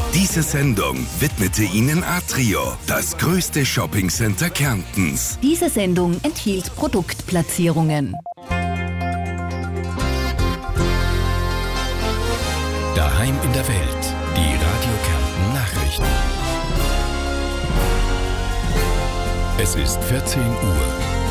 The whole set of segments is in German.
Diese Sendung widmete Ihnen Atrio, das größte Shoppingcenter Kärntens. Diese Sendung enthielt Produktplatzierungen. Daheim in der Welt, die Radio Kärnten Nachrichten. Es ist 14 Uhr.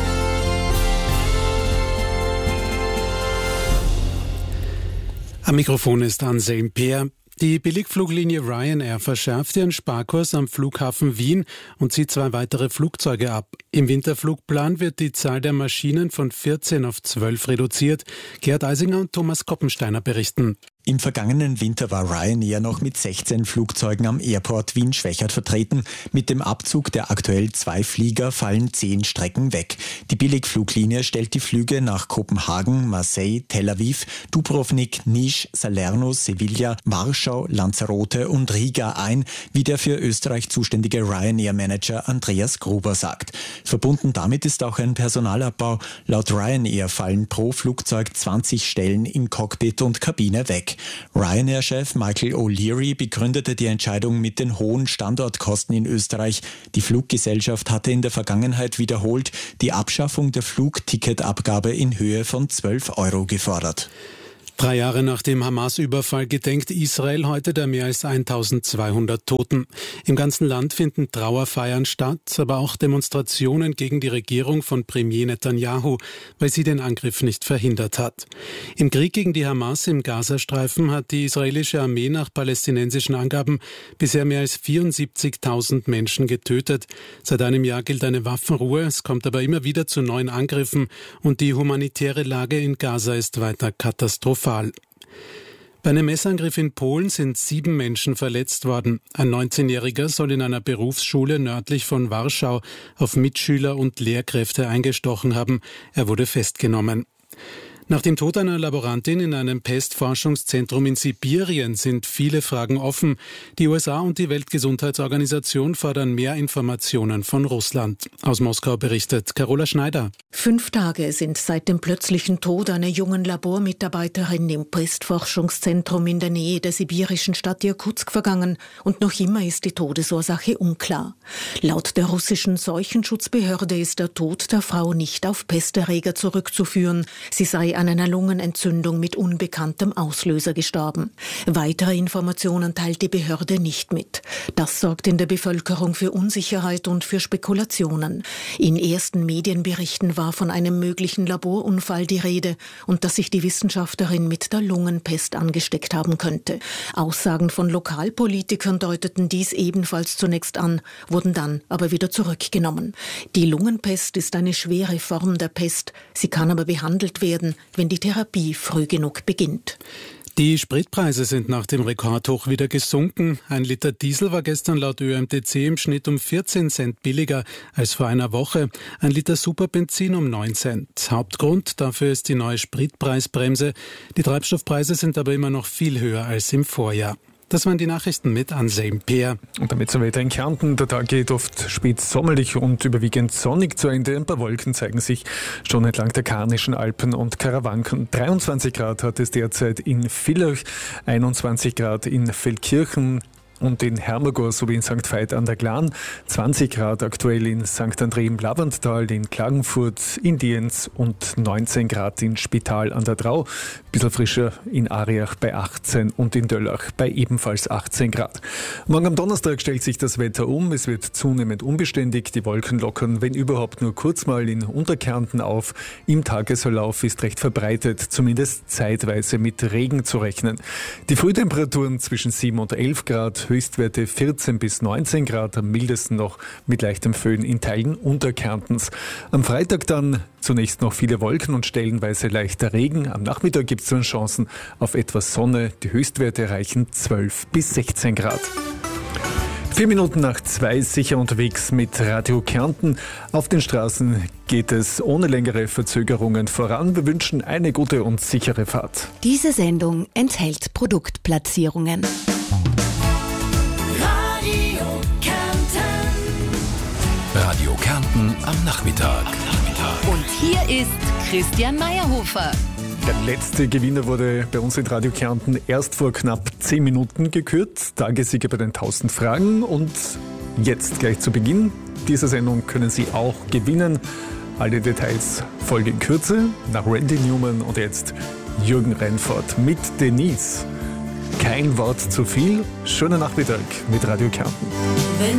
Am Mikrofon ist Anselm Peer. Die Billigfluglinie Ryanair verschärft ihren Sparkurs am Flughafen Wien und zieht 2 weitere Flugzeuge ab. Im Winterflugplan wird die Zahl der Maschinen von 14 auf 12 reduziert. Gerhard Eisinger und Thomas Koppensteiner berichten. Im vergangenen Winter war Ryanair noch mit 16 Flugzeugen am Airport Wien-Schwechat vertreten. Mit dem Abzug der aktuell 2 Flieger fallen 10 Strecken weg. Die Billigfluglinie stellt die Flüge nach Kopenhagen, Marseille, Tel Aviv, Dubrovnik, Niš, Salerno, Sevilla, Warschau, Lanzarote und Riga ein, wie der für Österreich zuständige Ryanair-Manager Andreas Gruber sagt. Verbunden damit ist auch ein Personalabbau. Laut Ryanair fallen pro Flugzeug 20 Stellen in Cockpit und Kabine weg. Ryanair-Chef Michael O'Leary begründete die Entscheidung mit den hohen Standortkosten in Österreich. Die Fluggesellschaft hatte in der Vergangenheit wiederholt die Abschaffung der Flugticketabgabe in Höhe von 12 € gefordert. 3 Jahre nach dem Hamas-Überfall gedenkt Israel heute der mehr als 1200 Toten. Im ganzen Land finden Trauerfeiern statt, aber auch Demonstrationen gegen die Regierung von Premier Netanyahu, weil sie den Angriff nicht verhindert hat. Im Krieg gegen die Hamas im Gazastreifen hat die israelische Armee nach palästinensischen Angaben bisher mehr als 74.000 Menschen getötet. Seit einem Jahr gilt eine Waffenruhe, es kommt aber immer wieder zu neuen Angriffen und die humanitäre Lage in Gaza ist weiter katastrophal. Bei einem Messangriff in Polen sind 7 Menschen verletzt worden. Ein 19-Jähriger soll in einer Berufsschule nördlich von Warschau auf Mitschüler und Lehrkräfte eingestochen haben. Er wurde festgenommen. Nach dem Tod einer Laborantin in einem Pestforschungszentrum in Sibirien sind viele Fragen offen. Die USA und die Weltgesundheitsorganisation fordern mehr Informationen von Russland. Aus Moskau berichtet Carola Schneider. 5 Tage sind seit dem plötzlichen Tod einer jungen Labormitarbeiterin im Pestforschungszentrum in der Nähe der sibirischen Stadt Irkutsk vergangen und noch immer ist die Todesursache unklar. Laut der russischen Seuchenschutzbehörde ist der Tod der Frau nicht auf Pesterreger zurückzuführen. Sie sei an einer Lungenentzündung mit unbekanntem Auslöser gestorben. Weitere Informationen teilt die Behörde nicht mit. Das sorgt in der Bevölkerung für Unsicherheit und für Spekulationen. In ersten Medienberichten war von einem möglichen Laborunfall die Rede und dass sich die Wissenschaftlerin mit der Lungenpest angesteckt haben könnte. Aussagen von Lokalpolitikern deuteten dies ebenfalls zunächst an, wurden dann aber wieder zurückgenommen. Die Lungenpest ist eine schwere Form der Pest. Sie kann aber behandelt werden, wenn die Therapie früh genug beginnt. Die Spritpreise sind nach dem Rekordhoch wieder gesunken. 1 Liter Diesel war gestern laut ÖMTC im Schnitt um 14 Cent billiger als vor einer Woche. 1 Liter Superbenzin um 9 Cent. Hauptgrund dafür ist die neue Spritpreisbremse. Die Treibstoffpreise sind aber immer noch viel höher als im Vorjahr. Das waren die Nachrichten mit Anselm Peer. Und damit zum Wetter in Kärnten. Der Tag geht oft spät sommerlich und überwiegend sonnig zu Ende. Ein paar Wolken zeigen sich schon entlang der Karnischen Alpen und Karawanken. 23 Grad hat es derzeit in Villach, 21 Grad in Feldkirchen und in Hermagor sowie in St. Veit an der Glan, 20 Grad aktuell in St. André im Lavanttal, in Klagenfurt, in Dienz und 19 Grad in Spital an der Drau. Ein bisschen frischer in Ariach bei 18 und in Döllach bei ebenfalls 18 Grad. Morgen am Donnerstag stellt sich das Wetter um. Es wird zunehmend unbeständig. Die Wolken lockern, wenn überhaupt, nur kurz mal in Unterkärnten auf. Im Tagesverlauf ist recht verbreitet, zumindest zeitweise mit Regen zu rechnen. Die Frühtemperaturen zwischen 7 und 11 Grad, Höchstwerte 14 bis 19 Grad, am mildesten noch mit leichtem Föhn in Teilen Unterkärntens. Am Freitag dann zunächst noch viele Wolken und stellenweise leichter Regen. Am Nachmittag gibt es dann Chancen auf etwas Sonne. Die Höchstwerte erreichen 12 bis 16 Grad. 4 Minuten nach 2 sicher unterwegs mit Radio Kärnten. Auf den Straßen geht es ohne längere Verzögerungen voran. Wir wünschen eine gute und sichere Fahrt. Diese Sendung enthält Produktplatzierungen. Radio Kärnten am Nachmittag. Und hier ist Christian Meyerhofer. Der letzte Gewinner wurde bei uns in Radio Kärnten erst vor knapp 10 Minuten gekürt. Tagessieger bei den 1000 Fragen. Und jetzt gleich zu Beginn dieser Sendung können Sie auch gewinnen. Alle Details folgen in Kürze nach Randy Newman und jetzt Jürgen Reinfort mit Denise. Kein Wort zu viel. Schönen Nachmittag mit Radio Kärnten.